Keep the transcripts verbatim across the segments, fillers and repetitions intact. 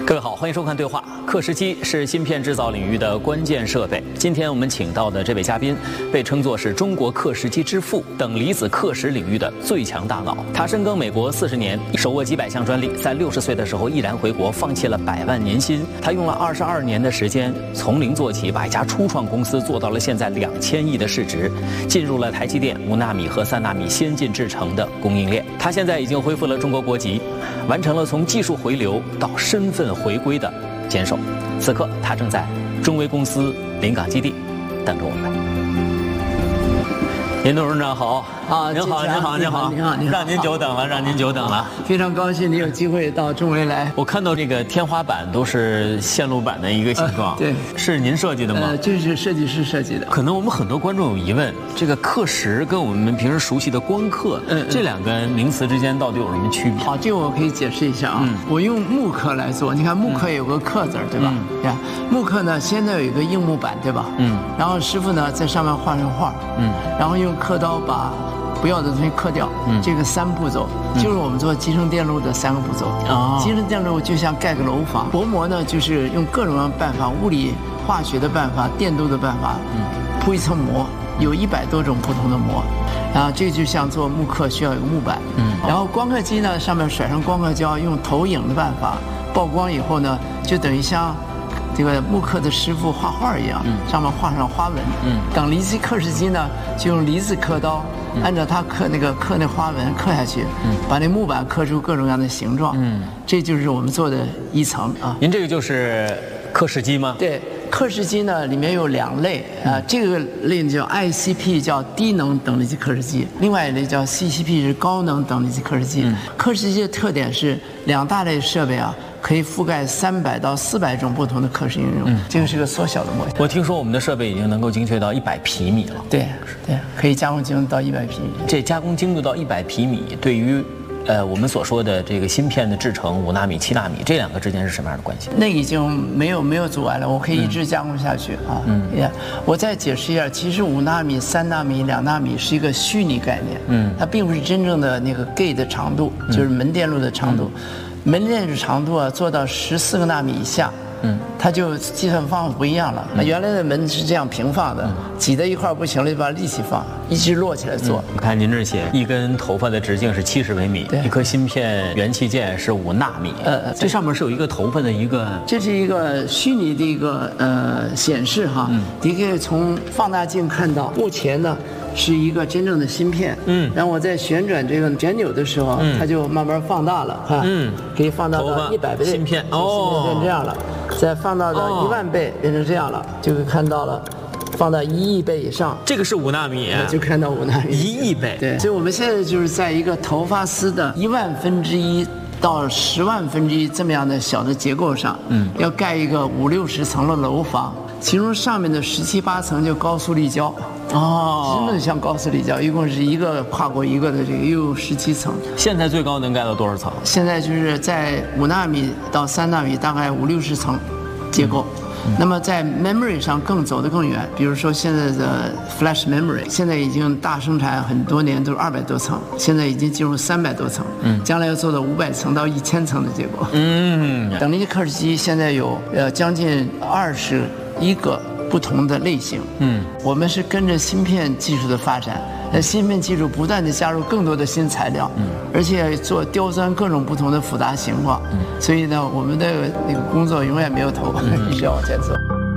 各位好，欢迎收看对话。刻蚀机是芯片制造领域的关键设备。今天我们请到的这位嘉宾，被称作是中国刻蚀机之父等离子刻蚀领域的最强大脑。他深耕美国四十年，手握几百项专利，在六十岁的时候毅然回国，放弃了百万年薪。他用了二十二年的时间，从零做起，把一家初创公司做到了现在两千亿的市值，进入了台积电五纳米和三纳米先进制程的供应链。他现在已经恢复了中国国籍，完成了从技术回流到身份回归的坚守。此刻他正在中微公司临港基地等着我们。林董事长好， 啊， 您好，您好，您好， 您好，您好， 让您久等了，让您久等了。 非常高兴你有机会到中微来。 我看到这个天花板都是线路板的一个形状， 呃、对， 是您设计的吗？ 呃，这是设计师设计的。 可能我们很多观众有疑问，这个刻蚀跟我们平时熟悉的光刻，嗯，这两个名词之间到底有什么区别？ 好，这个我可以解释一下啊。嗯、我用木刻来做，你看木刻有个刻字，对吧？对、嗯。木刻呢，现在有一个硬木板，对吧？嗯。然后师傅呢在上面画上画，嗯，然后用刻刀把不要的东西刻掉，嗯，这个三步骤、嗯、就是我们做集成电路的三个步骤。哦，集成电路就像盖个楼房，薄膜呢就是用各种各样的办法，物理、化学的办法、电镀的办法，嗯，铺一层膜，有一百多种不同的膜，然后这就像做木刻需要有个木板，嗯，然后光刻机呢上面甩上光刻胶，用投影的办法曝光以后呢，就等于像这个木刻的师傅画画一样，嗯，上面画上花纹，嗯，等离子刻蚀机呢就用离子刻刀。按照它刻那个刻那花纹刻下去，嗯，把那木板刻出各种各样的形状，嗯，这就是我们做的一层啊。 您这个就是刻蚀机吗？ 对，刻蚀机呢里面有两类啊，这个类叫 I C P， 叫低能等离子刻蚀机，另外一类叫 C C P 是高能等离子刻蚀机。嗯、刻蚀机的特点是两大类设备啊。可以覆盖三百到四百种不同的刻蚀应用，嗯，这个是个缩小的模型。 我听说我们的设备已经能够精确到一百皮米了。 对，对，可以加工精度到一百皮米。 这加工精度到一百皮米，对于呃我们所说的这个芯片的制程五纳米、七纳米这两个之间是什么样的关系？ 那已经没有没有阻碍了，我可以一直加工下去、嗯、啊。嗯，呀，我再解释一下，其实五纳米、三纳米、两纳米是一个虚拟概念，嗯，它并不是真正的那个 gate 的长度，就是门电路的长度。嗯门电路长度啊，做到十四个纳米以下，嗯，它就计算方法不一样了。那、嗯、原来的门是这样平放的，嗯、挤在一块不行了，就把它立起放，一直摞起来做。 你、嗯、看您这写，一根头发的直径是七十微米，一颗芯片元器件是五纳米。呃，这上面是有一个头发的一个， 这是一个虚拟的一个呃显示哈，嗯、你可以从放大镜看到，目前呢。是一个真正的芯片，嗯，然后我在旋转这个旋钮的时候，嗯，它就慢慢放大了，哈，嗯，可以放大到一百倍， 芯片哦， 变这样了，再放大到一万倍，变成这样了，就会看到了，放到一亿倍以上， 这个是五纳米， 就看到五纳米， 一亿倍， 对，所以我们现在就是在一个头发丝的一万分之一到十万分之一这么样的小的结构上，嗯，要盖一个五六十层的楼房，其中上面的十七八层就高速立交。哦，真的像高速立交，一共是一个跨过一个的这个，又有十七层。 现在最高能盖到多少层？ 现在就是在五纳米到三纳米，大概五六十层结构。嗯、那么在 memory 上更走得更远，比如说现在的 flash memory， 现在已经大生产很多年都是二百多层，现在已经进入三百多层，嗯，将来要做到五百层到一千层的结构。嗯，等离子刻蚀机现在有呃将近二十一个。不同的类型，嗯，我们是跟着芯片技术的发展，呃，芯片技术不断的加入更多的新材料，嗯，而且做雕钻各种不同的复杂形状，嗯，所以呢，我们的那个工作永远没有头，嗯、一直要往前走。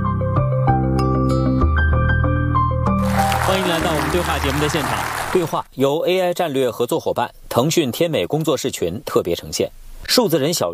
欢迎来到我们对话节目的现场，对话由 A I 战略合作伙伴腾讯天美工作室群特别呈现，数字人小。